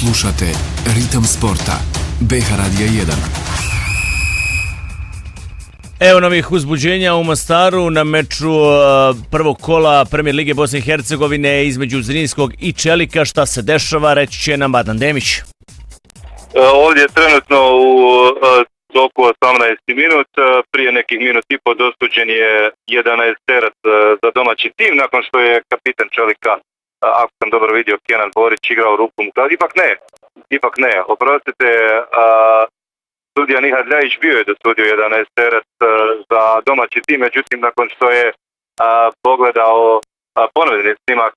Slušate Ritam sporta. BH Radija 1. Evo novih uzbuđenja u Mostaru na meču prvog kola Premijer Lige Bosne i Hercegovine između Zrinskog i Čelika. Šta se dešava, reći će nam Adnan Demić. Ovdje je trenutno u toku 18 minut, prije nekih minut i po dosuđen je 11 terac za domaći tim, nakon što je kapitan Čelika, ako sam dobro vidio, Kenan Borić igrao rukom. Ipak ne, oprostite, sudija Nihad Ljajić bio je dosudio 11 terac za domaći tim, međutim nakon što je pogledao ponovljeni snimak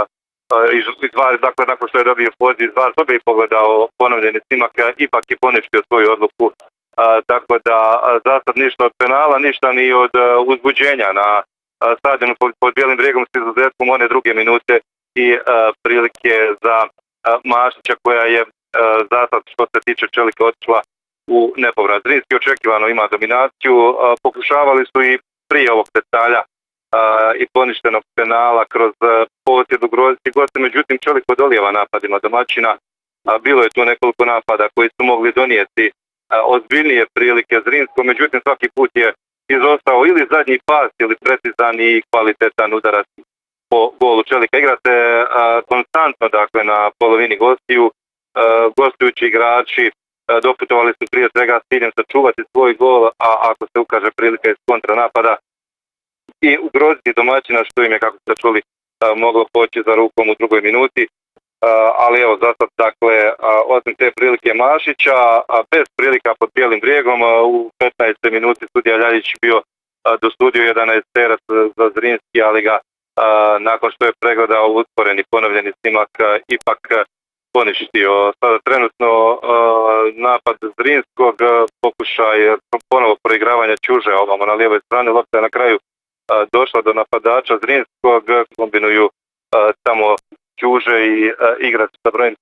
dakle nakon što je dobio poziv iz VAR sobe i pogledao ponovljeni snimak, ipak je poništio svoju odluku, tako da za sad ništa od penala, ništa ni od uzbuđenja na stadionu pod Bijelim brijegom s izuzetkom one druge minute i prilike za Mašića koja je za sad što se tiče Čelika otišla u nepovrat. Zrinski očekivano ima dominaciju, pokušavali su i prije ovog detalja i poništenog penala kroz posjedu groziti goste, međutim Čelik odolijeva napadima domaćina. Bilo je tu nekoliko napada koji su mogli donijeti ozbiljnije prilike Zrinskom, međutim svaki put je izostao ili zadnji pas ili precizan i kvalitetan udarac po golu Čelika. Igra se konstantno, dakle, na polovini gostiju. Gostujući igrači doputovali su prije svega s ciljem sačuvati svoj gol, a ako se ukaže prilika iz kontranapada i ugroziti domaćina, što im je, kako ste čuli, moglo poći za rukom u drugoj minuti. Ali evo, za sad, dakle, osim te prilike Mašića, bez prilika pod Bijelim brijegom, u 15. minuti sudija Ljajić bio dosudio 11 terac za Zrinski, ali ga nakon što je pregledao usporeni ponovljeni snimak ipak poništio. Sada trenutno napad Zrinskog, pokušaj ponovo proigravanja Ćuže ovamo na lijevoj strani, lopta je na kraju došla do napadača Zrinskog, kombinuju tamo Ćuže i igrač sa brojem